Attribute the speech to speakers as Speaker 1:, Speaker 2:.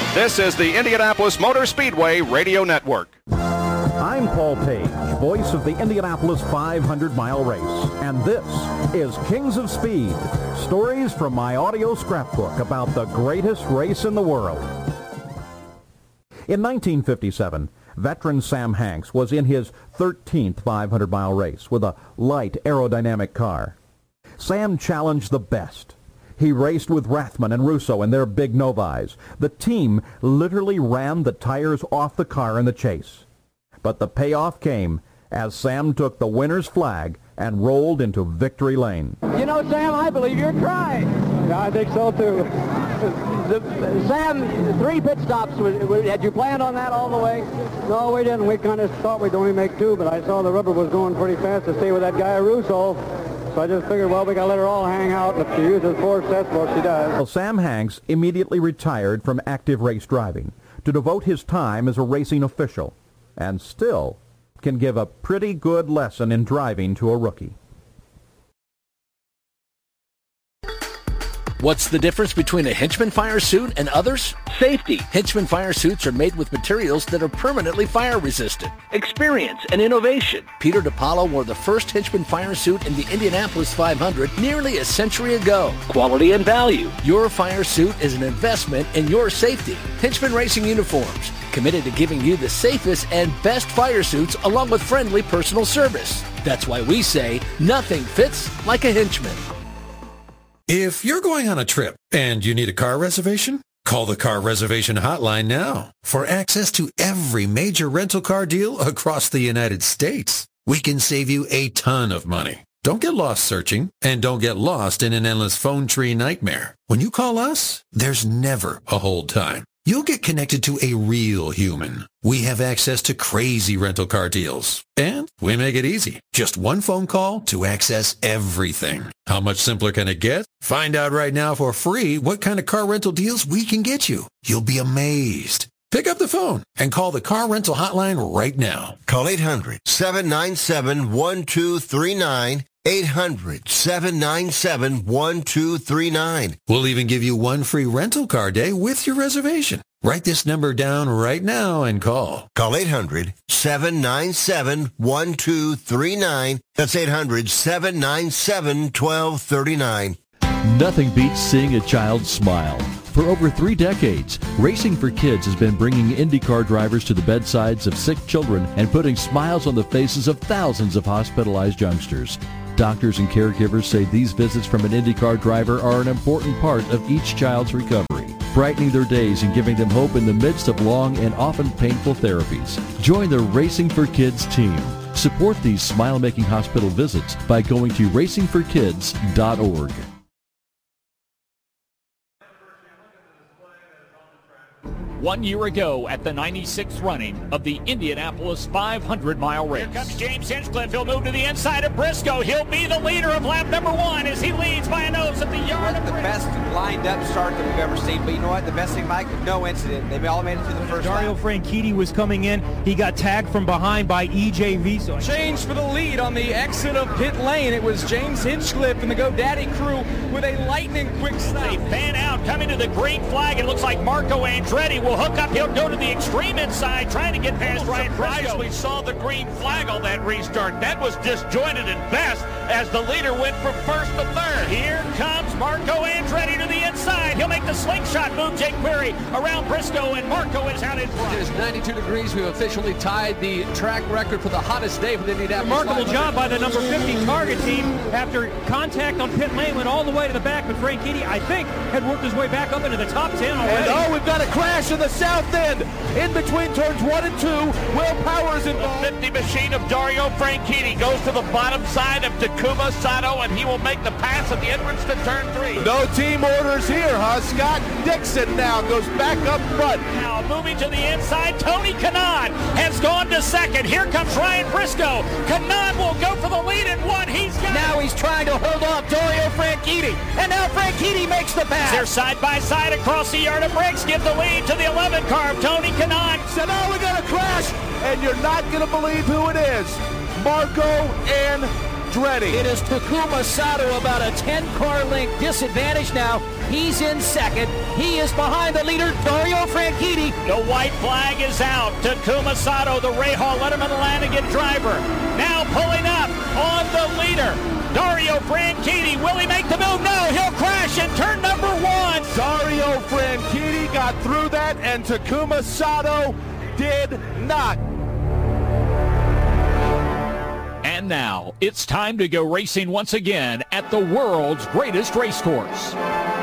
Speaker 1: This is the Indianapolis Motor Speedway Radio Network.
Speaker 2: I'm Paul Page, voice of the Indianapolis 500-mile race, and this is Kings of Speed, stories from my audio scrapbook about the greatest race in the world. In 1957, veteran Sam Hanks was in his 13th 500-mile race with a light aerodynamic car. Sam challenged the best. He raced with Rathman and Russo in their big Novais. The team literally ran the tires off the car in the chase. But the payoff came as Sam took the winner's flag and rolled into victory lane.
Speaker 3: You know, Sam, I believe you're trying.
Speaker 4: Yeah, I think so, too.
Speaker 3: Sam, 3 pit stops. Had you planned on that all the way?
Speaker 4: No, we didn't. We kind of thought we'd only make 2, but I saw the rubber was going pretty fast to stay with that guy Russo. So I just figured, well, we got to let her all hang out. If she uses 4 sets, well, she does.
Speaker 2: Well, Sam Hanks immediately retired from active race driving to devote his time as a racing official, and still can give a pretty good lesson in driving to a rookie.
Speaker 5: What's the difference between a Henchman fire suit and others? Safety. Henchman fire suits are made with materials that are permanently fire resistant. Experience and innovation. Peter DePaulo wore the first Henchman fire suit in the Indianapolis 500 nearly a century ago. Quality and value. Your fire suit is an investment in your safety. Henchman Racing Uniforms, committed to giving you the safest and best fire suits along with friendly personal service. That's why we say nothing fits like a Henchman.
Speaker 6: If you're going on a trip and you need a car reservation, call the Car Reservation Hotline now for access to every major rental car deal across the United States. We can save you a ton of money. Don't get lost searching, and don't get lost in an endless phone tree nightmare. When you call us, there's never a hold time. You'll get connected to a real human. We have access to crazy rental car deals, and we make it easy. Just one phone call to access everything. How much simpler can it get? Find out right now for free what kind of car rental deals we can get you. You'll be amazed. Pick up the phone and call the Car Rental Hotline right now.
Speaker 7: Call 800-797-1239. 800-797-1239.
Speaker 6: We'll even give you one free rental car day with your reservation. Write this number down right now and call.
Speaker 7: Call 800-797-1239. That's 800-797-1239.
Speaker 8: Nothing beats seeing a child smile. For over 3 decades, Racing for Kids has been bringing IndyCar drivers to the bedsides of sick children and putting smiles on the faces of thousands of hospitalized youngsters. Doctors and caregivers say these visits from an IndyCar driver are an important part of each child's recovery, brightening their days and giving them hope in the midst of long and often painful therapies. Join the Racing for Kids team. Support these smile-making hospital visits by going to racingforkids.org.
Speaker 9: 1 year ago at the 96th running of the Indianapolis 500-mile race.
Speaker 10: Here comes James Hinchcliffe. He'll move to the inside of Briscoe. He'll be the leader of lap number 1 as he leads by a nose at the yard of Briscoe.
Speaker 11: The best lined-up start that we've ever seen. But you know what? The best thing, Mike, no incident. They all made it through the first
Speaker 12: Dario
Speaker 11: lap.
Speaker 12: Franchitti was coming in. He got tagged from behind by E.J. Viso.
Speaker 13: Change for the lead on the exit of pit lane. It was James Hinchcliffe and the GoDaddy crew with a lightning-quick stop.
Speaker 10: They fan out, coming to the green flag. It looks like Marco Andretti will hook up. He'll go to the extreme inside, trying to get past Ryan Briscoe. We saw the green flag on that restart. That was disjointed and best as the leader went from first to third. Here comes Marco Andretti to the inside. He'll make the slingshot move. Jake Perry around Briscoe, and Marco is out in front.
Speaker 14: It is 92 degrees. We've officially tied the track record for the hottest day for the Indianapolis.
Speaker 12: Remarkable job by the number 50 Target team. After contact on pit lane, went all the way to the back, but Franchitti, I think, had worked his way back up into the top 10 already.
Speaker 15: And we've got a crash in the south end. In between turns 1 and 2, Will Powers involved.
Speaker 10: The 50 machine of Dario Franchitti goes to the bottom side of Takuma Sato, and he will make the pass at the entrance to turn 3.
Speaker 15: No team orders here, huh? Scott Dixon now goes back up front.
Speaker 10: Now moving to the inside, Tony Kanaan has gone to second. Here comes Ryan Briscoe. Kanaan will go for the lead in 1. He's got
Speaker 3: Now he's trying to hold off Dario Franchitti, and now Franchitti makes the pass.
Speaker 10: They're side by side across the yard of bricks. Give the lead to the 11 car of Tony Kanaan.
Speaker 15: So now we got a crash, and you're not going to believe who it is. Marco Andretti.
Speaker 3: It is Takuma Sato, about a 10-car length disadvantage now. He's in second. He is behind the leader, Dario Franchitti.
Speaker 9: The white flag is out. Takuma Sato, the Rahal Letterman Lanigan driver, now pulling up on the leader. Dario Franchitti, will he make the move? No, he'll crash in turn number 1.
Speaker 15: Dario Franchitti got through that, and Takuma Sato did not.
Speaker 9: And now, it's time to go racing once again at the world's greatest racecourse.